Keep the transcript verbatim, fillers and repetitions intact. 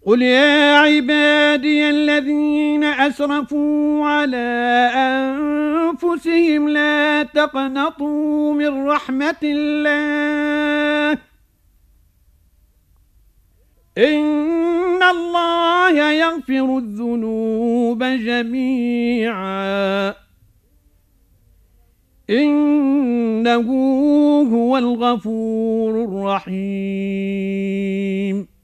قل يا عبادي الذين أسرفوا على أنفسهم لا تقنطوا من رحمة الله إن الله يغفر الذنوب جميعا إنه هو الغفور الرحيم